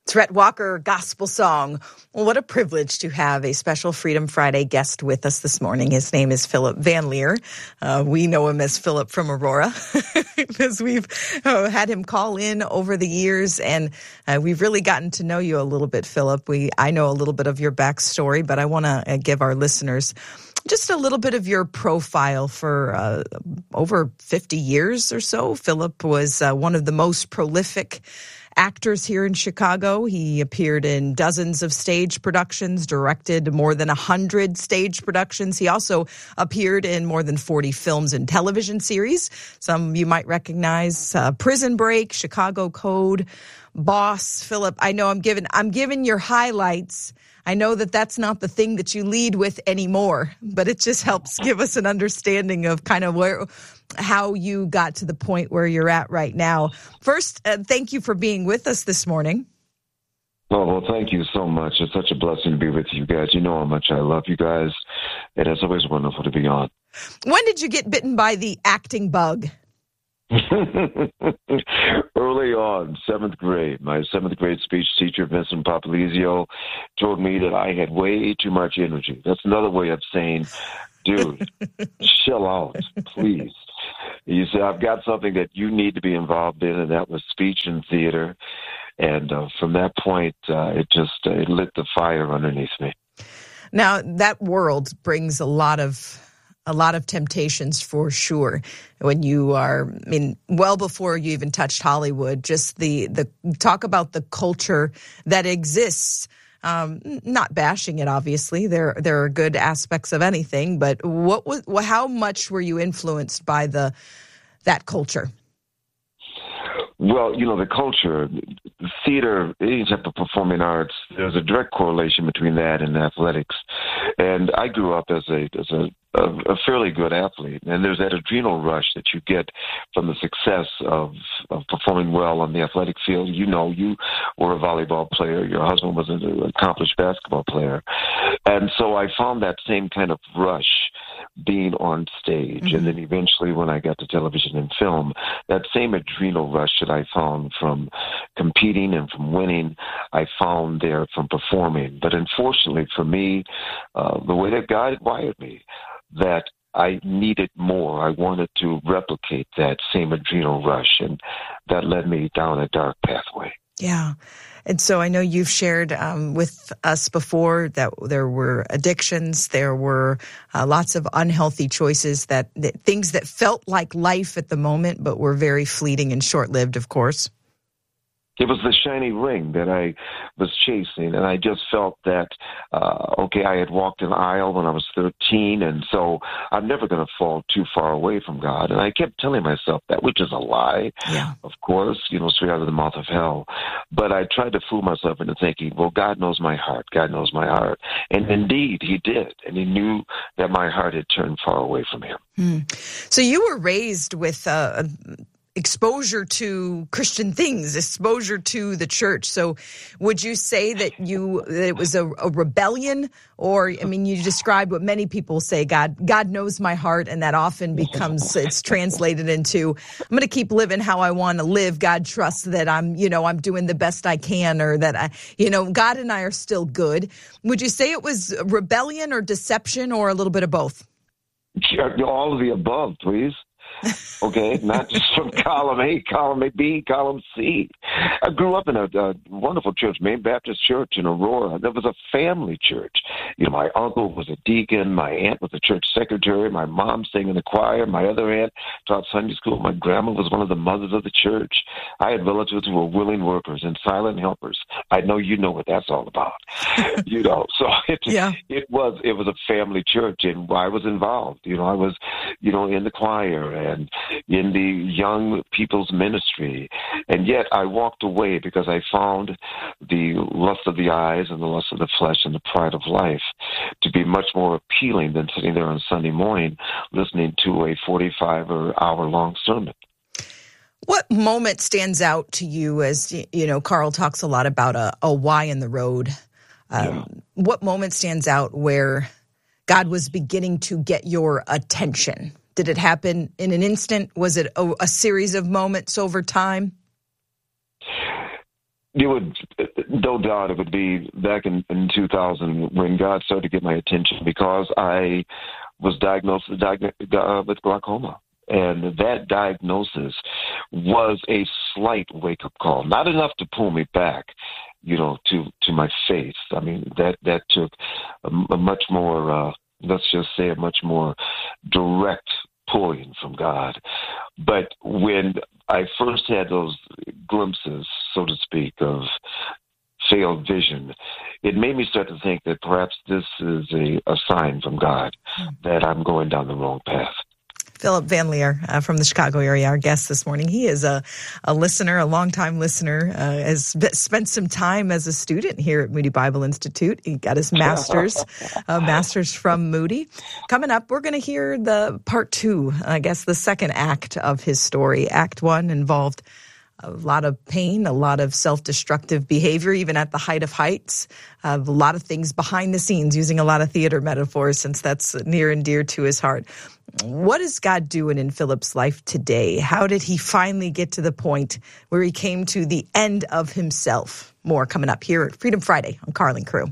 It's Rhett Walker Gospel Song. Well, what a privilege to have a special Freedom Friday guest with us this morning. His name is Philip Van Leer. We know him as Philip from Aurora because we've had him call in over the years, and we've really gotten to know you a little bit, Philip. I know a little bit of your backstory, but I want to give our listeners just a little bit of your profile. For over 50 years or so, Philip was one of the most prolific actors here in Chicago. He appeared in dozens of stage productions, directed more than 100 stage productions. He also appeared in more than 40 films and television series. Some you might recognize: Prison Break, Chicago Code, Boss. Philip, I know I'm giving your highlights. I know that that's not the thing that you lead with anymore, but it just helps give us an understanding of kind of how you got to the point where you're at right now. First, thank you for being with us this morning. Oh, well, thank you so much. It's such a blessing to be with you guys. You know how much I love you guys, and it's always wonderful to be on. When did you get bitten by the acting bug? Early on, 7th grade. My 7th grade speech teacher, Vincent Papalizio, told me that I had way too much energy. That's another way of saying, dude, chill out, please. You said, I've got something that you need to be involved in, and that was speech and theater. And from that point, it lit the fire underneath me. Now, that world brings a lot of temptations for sure. When you are, well before you even touched Hollywood, just the talk about the culture that exists. Not bashing it, obviously. There are good aspects of anything, but how much were you influenced by that culture? Well, the culture, the theater, any type of performing arts, there's a direct correlation between that and athletics. And I grew up as a fairly good athlete, and there's that adrenal rush that you get from the success of performing well on the athletic field. You were a volleyball player. Your husband was an accomplished basketball player. And so I found that same kind of rush being on stage. Mm-hmm. And then eventually when I got to television and film, that same adrenal rush that I found from competing and from winning, I found there from performing. But unfortunately for me, the way that God had wired me, that I needed more. I wanted to replicate that same adrenal rush, and that led me down a dark pathway. Yeah. And so I know you've shared with us before that there were addictions, there were lots of unhealthy choices, that things that felt like life at the moment, but were very fleeting and short-lived, of course. It was the shiny ring that I was chasing, and I just felt that, I had walked an aisle when I was 13, and so I'm never going to fall too far away from God. And I kept telling myself that, which is a lie, of course, straight out of the mouth of hell. But I tried to fool myself into thinking, well, God knows my heart. God knows my heart. And indeed, he did. And he knew that my heart had turned far away from him. So you were raised with exposure to Christian things, exposure to the church. So would you say that it was a rebellion? Or, you described what many people say, God knows my heart, and that often it's translated into, I'm going to keep living how I want to live. God trusts that I'm doing the best I can, or that God and I are still good. Would you say it was rebellion or deception, or a little bit of both? All of the above, please. Okay, not just from column A, column B, column C. I grew up in a wonderful church, Main Baptist Church in Aurora. That was a family church. My uncle was a deacon. My aunt was a church secretary. My mom sang in the choir. My other aunt taught Sunday school. My grandma was one of the mothers of the church. I had relatives who were willing workers and silent helpers. I know you know what that's all about. So it was a family church, and I was involved. I was, in the choir and in the young people's ministry. And yet I walked away because I found the lust of the eyes and the lust of the flesh and the pride of life to be much more appealing than sitting there on Sunday morning listening to a 45 or hour-long sermon. What moment stands out to you as, Carl talks a lot about a why in the road. What moment stands out where God was beginning to get your attention? Did it happen in an instant? Was it a series of moments over time? You would, no doubt, it would be back in 2000 when God started to get my attention because I was diagnosed with glaucoma. And that diagnosis was a slight wake-up call, not enough to pull me back, to my faith. I mean, that took a much more, let's just say, a much more direct pulling from God. But when I first had those glimpses, so to speak, of failed vision, it made me start to think that perhaps this is a sign from God that I'm going down the wrong path. Philip Van Leer from the Chicago area, our guest this morning. He is a listener, a longtime listener, has spent some time as a student here at Moody Bible Institute. He got his master's from Moody. Coming up, we're going to hear the part two, I guess the second act of his story. Act one involved a lot of pain, a lot of self-destructive behavior, even at the height of heights, a lot of things behind the scenes, using a lot of theater metaphors since that's near and dear to his heart. What is God doing in Philip's life today? How did he finally get to the point where he came to the end of himself? More coming up here at Freedom Friday on Carl and Crew.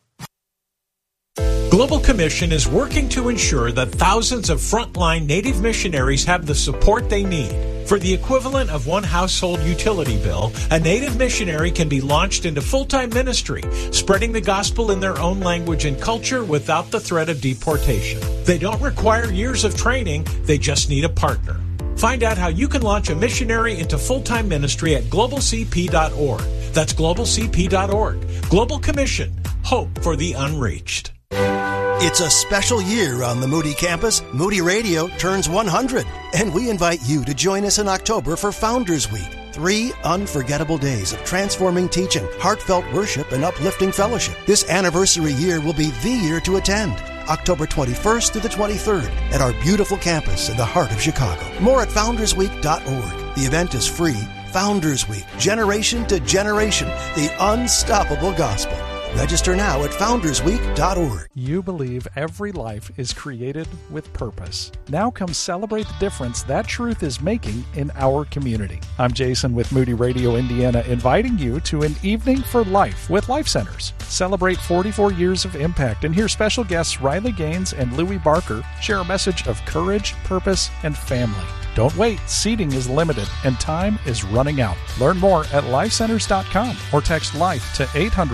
Global Commission is working to ensure that thousands of frontline Native missionaries have the support they need. For the equivalent of one household utility bill, a Native missionary can be launched into full-time ministry, spreading the gospel in their own language and culture without the threat of deportation. They don't require years of training, they just need a partner. Find out how you can launch a missionary into full-time ministry at globalcp.org. That's globalcp.org. Global Commission. Hope for the unreached. It's a special year on the Moody campus. Moody Radio turns 100, and we invite you to join us in October for Founders Week. 3 unforgettable days of transforming teaching, heartfelt worship, and uplifting fellowship. This anniversary year will be the year to attend. October 21st through the 23rd at our beautiful campus in the heart of Chicago. More at foundersweek.org. The event is free. Founders Week, generation to generation, the unstoppable gospel. Register now at foundersweek.org. You believe every life is created with purpose. Now come celebrate the difference that truth is making in our community. I'm Jason with Moody Radio Indiana, inviting you to an evening for life with Life Centers. Celebrate 44 years of impact and hear special guests Riley Gaines and Louie Barker share a message of courage, purpose, and family. Don't wait. Seating is limited and time is running out. Learn more at lifecenters.com or text LIFE to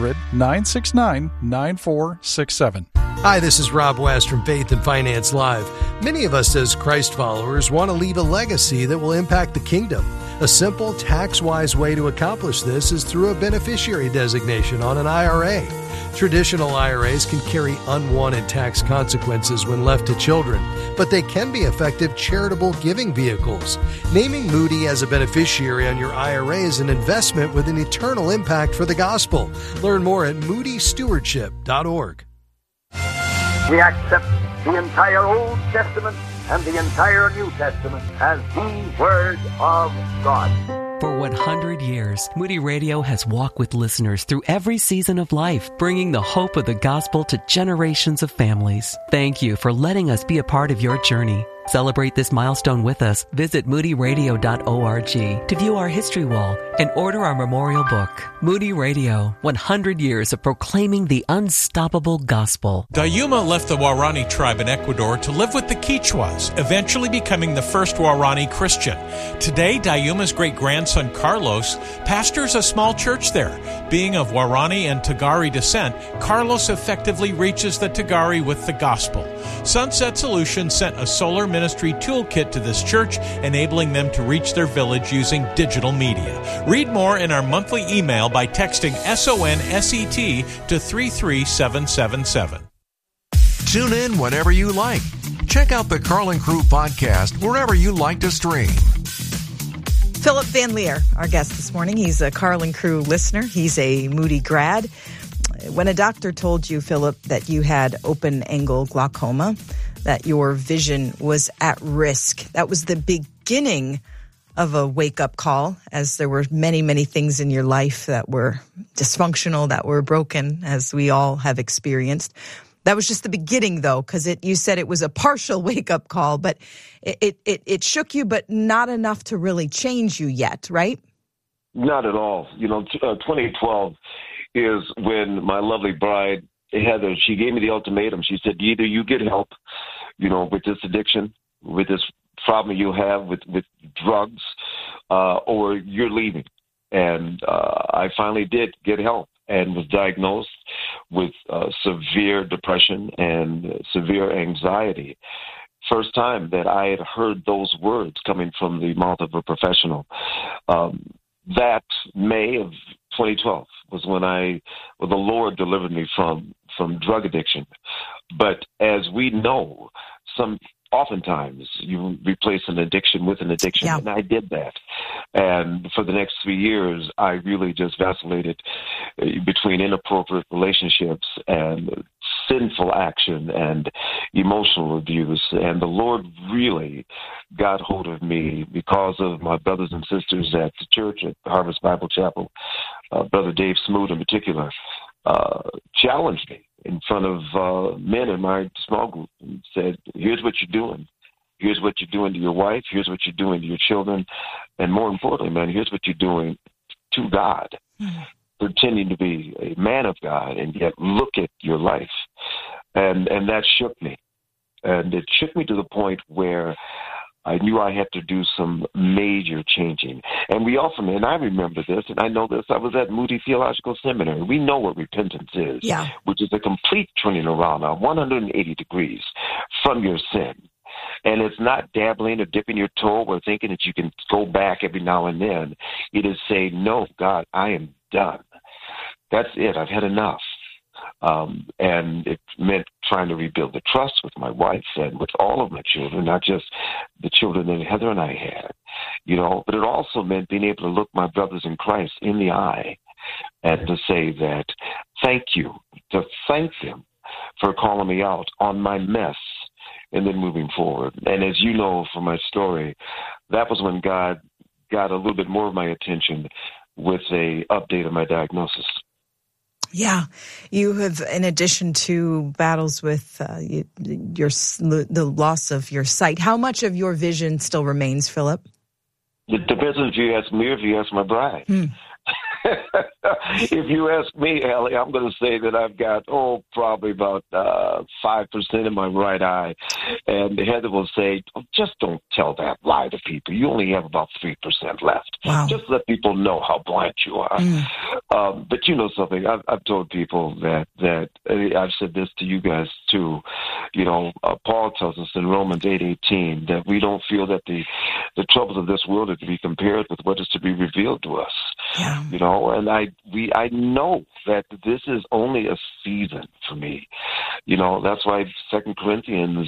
800-969-9467. Hi, this is Rob West from Faith and Finance Live. Many of us as Christ followers want to leave a legacy that will impact the kingdom. A simple, tax-wise way to accomplish this is through a beneficiary designation on an IRA. Traditional IRAs can carry unwanted tax consequences when left to children, but they can be effective charitable giving vehicles. Naming Moody as a beneficiary on your IRA is an investment with an eternal impact for the gospel. Learn more at moodystewardship.org. We accept the entire Old Testament and the entire New Testament as the Word of God. For 100 years, Moody Radio has walked with listeners through every season of life, bringing the hope of the gospel to generations of families. Thank you for letting us be a part of your journey. Celebrate this milestone with us. Visit moodyradio.org to view our history wall and order our memorial book. Moody Radio, 100 years of proclaiming the unstoppable gospel. Dayuma left the Waorani tribe in Ecuador to live with the Quichuas, eventually becoming the first Waorani Christian. Today, Dayuma's great-grandson Carlos pastors a small church there. Being of Waorani and Tagari descent, Carlos effectively reaches the Tagari with the gospel. Sunset Solutions sent a solar ministry toolkit to this church, enabling them to reach their village using digital media. Read more in our monthly email by texting SONSET to 33777. Tune in whenever you like. Check out the Carl and Crew podcast wherever you like to stream. Philip Van Leer, our guest this morning. He's a Carl and Crew listener. He's a Moody grad. When a doctor told you, Philip, that you had open-angle glaucoma, that your vision was at risk, that was the beginning of a wake-up call, as there were many, many things in your life that were dysfunctional, that were broken, as we all have experienced. That was just the beginning, though, because you said it was a partial wake-up call, but it shook you, but not enough to really change you yet, right? Not at all. 2012 is when my lovely bride, Heather, she gave me the ultimatum. She said, either you get help, with this addiction, with this problem you have with drugs, or you're leaving. And I finally did get help and was diagnosed with severe depression and severe anxiety. First time that I had heard those words coming from the mouth of a professional. That May of 2012 was when the Lord delivered me from drug addiction. But as we know, oftentimes you replace an addiction with an addiction, and I did that. And for the next 3 years, I really just vacillated between inappropriate relationships and sinful action and emotional abuse. And the Lord really got hold of me because of my brothers and sisters at the church at Harvest Bible Chapel. Brother Dave Smoot in particular challenged me in front of men in my small group and said, here's what you're doing. Here's what you're doing to your wife. Here's what you're doing to your children. And more importantly, man, here's what you're doing to God. Pretending to be a man of God, and yet look at your life. And that shook me. And it shook me to the point where I knew I had to do some major changing. And and I remember this, and I know this, I was at Moody Theological Seminary. We know what repentance is, which is a complete turning around, 180 degrees from your sin. And it's not dabbling or dipping your toe or thinking that you can go back every now and then. It is saying, no, God, I am done. That's it. I've had enough. And it meant trying to rebuild the trust with my wife and with all of my children, not just the children that Heather and I had, but it also meant being able to look my brothers in Christ in the eye and to say that thank you, to thank them for calling me out on my mess and then moving forward. And as you know from my story, that was when God got a little bit more of my attention with a update of my diagnosis. Yeah, you have, in addition to battles with the loss of your sight, how much of your vision still remains, Philip? It depends if you ask me or if you ask my bride. If you ask me, Ellie, I'm going to say that I've got, probably about 5% in my right eye. And Heather will say, just don't tell that lie to people. You only have about 3% left. Wow. Just let people know how blind you are. But you know something, I've told people that I've said this to you guys too. Paul tells us in Romans 8:18 that we don't feel that the troubles of this world are to be compared with what is to be revealed to us. Yeah. And I know that this is only a season for me. That's why 2 Corinthians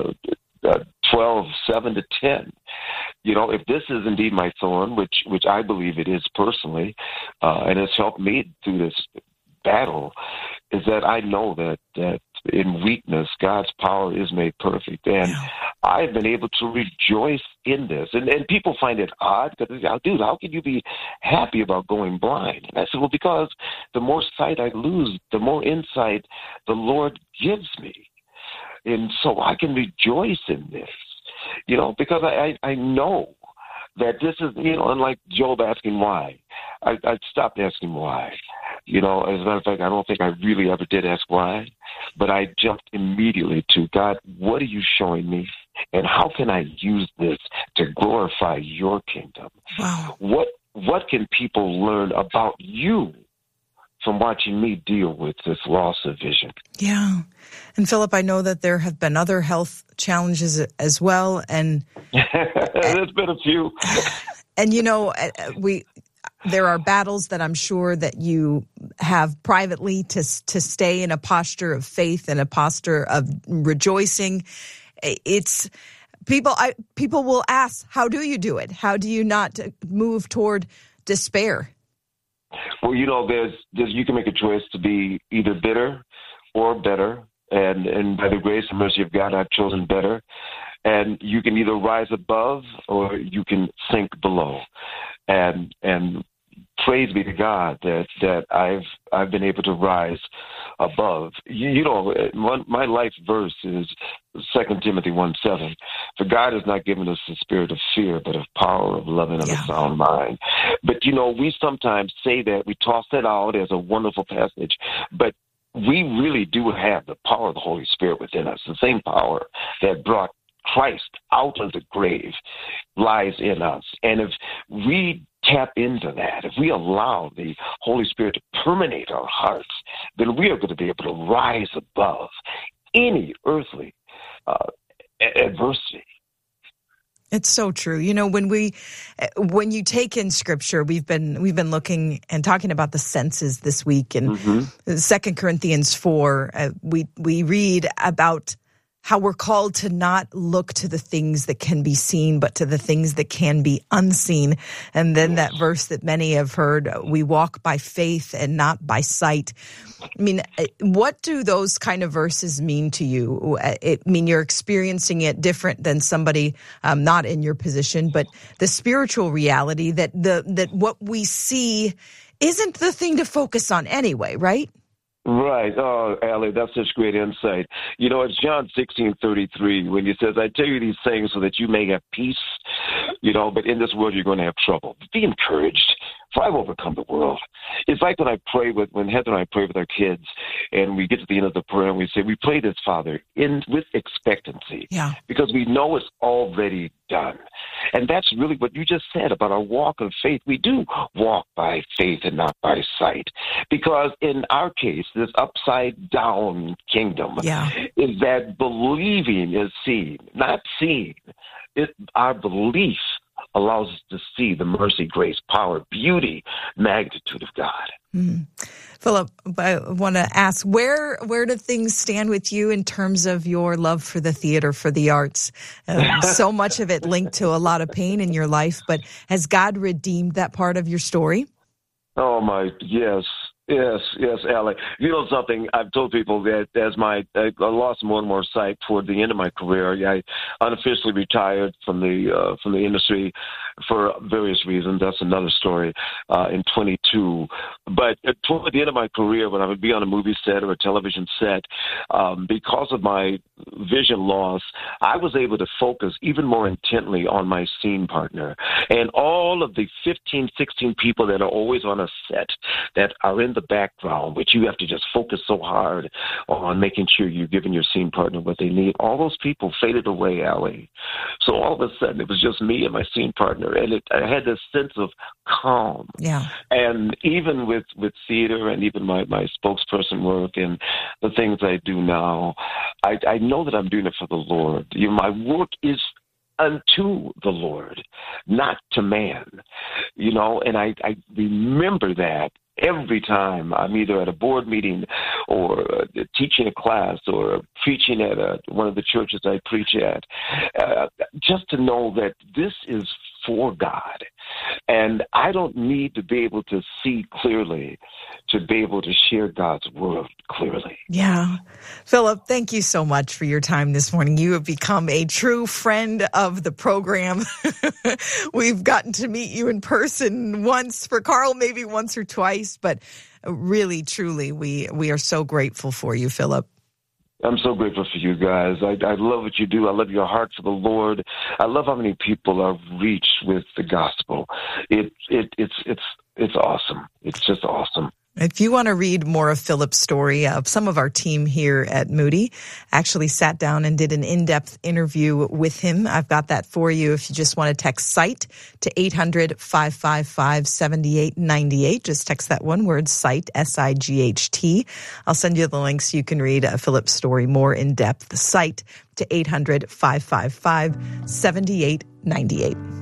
12:7-10. If this is indeed my thorn, which I believe it is personally, and it's helped me through this battle, is that I know that in weakness, God's power is made perfect. And I've been able to rejoice in this. And people find it odd because they say, dude, how can you be happy about going blind? And I said, well, because the more sight I lose, the more insight the Lord gives me. And so I can rejoice in this, because I know that this is, unlike Job asking why, I stopped asking why. As a matter of fact, I don't think I really ever did ask why, but I jumped immediately to, God, what are you showing me, and how can I use this to glorify your kingdom? Wow. What can people learn about you from watching me deal with this loss of vision? Yeah. And Philip, I know that there have been other health challenges as well, and there's been a few. And there are battles that I'm sure that you have privately to stay in a posture of faith and a posture of rejoicing. It's people will ask, how do you do it? How do you not move toward despair? Well, there's you can make a choice to be either bitter or better, and by the grace and mercy of God, I've chosen better. And you can either rise above or you can sink below. And praise be to God that I've been able to rise above. You know, my life verse is 2 Timothy 1:7. For God has not given us the spirit of fear, but of power, of love, and of a sound mind. But, you know, we sometimes say that, we toss that out as a wonderful passage, but we really do have the power of the Holy Spirit within us. The same power that brought Christ out of the grave lies in us. And if we tap into that, if we allow the Holy Spirit to permeate our hearts, then we are going to be able to rise above any earthly adversity. It's so true. You know, when you take in Scripture, we've been looking and talking about the senses this week. In 2 Corinthians 4, we read about how we're called to not look to the things that can be seen, but to the things that can be unseen. And then that verse that many have heard, we walk by faith and not by sight. I mean, what do those kind of verses mean to you? You're experiencing it different than somebody not in your position, but the spiritual reality that what we see isn't the thing to focus on anyway, right? Right. Oh, Allie, that's such great insight. You know, it's John 16:33 when he says, I tell you these things so that you may have peace, you know, but in this world you're going to have trouble. Be encouraged, for I've overcome the world. It's like when Heather and I pray with our kids, and we get to the end of the prayer and we say, we pray this, Father, with expectancy, because we know it's already done. And that's really what you just said about our walk of faith. We do walk by faith and not by sight, because in our case, this upside down kingdom is that believing is seen, not seen. Our belief allows us to see the mercy, grace, power, beauty, magnitude of God. Philip, I want to ask, where do things stand with you in terms of your love for the theater, for the arts? So much of it linked to a lot of pain in your life, but has God redeemed that part of your story? Oh, my, yes. Yes, Allie. You know something? I've told people that I lost more and more sight toward the end of my career. I unofficially retired from the industry for various reasons. That's another story. In 22, but toward the end of my career, when I would be on a movie set or a television set, because of my vision loss, I was able to focus even more intently on my scene partner and all of the 15, 16 people that are always on a set that are in the background, which you have to just focus so hard on making sure you're giving your scene partner what they need. All those people faded away, Allie. So all of a sudden, it was just me and my scene partner, and I had this sense of calm. Yeah. And even with theater and even my spokesperson work and the things I do now, I know that I'm doing it for the Lord. My work is unto the Lord, not to man, and I remember that every time I'm either at a board meeting or teaching a class or preaching at one of the churches I preach at, just to know that this is for God. And I don't need to be able to see clearly to be able to share God's word clearly. Yeah. Philip, thank you so much for your time this morning. You have become a true friend of the program. We've gotten to meet you in person once, for Carl maybe once or twice, but really, truly, we are so grateful for you, Philip. I'm so grateful for you guys. I love what you do. I love your heart for the Lord. I love how many people are reached with the gospel. It's awesome. It's just awesome. If you want to read more of Philip's story, some of our team here at Moody actually sat down and did an in-depth interview with him. I've got that for you if you just want to text SIGHT to 800-555-7898. Just text that one word, SIGHT, S-I-G-H-T. I'll send you the links so you can read Philip's story more in depth. SIGHT to 800-555-7898.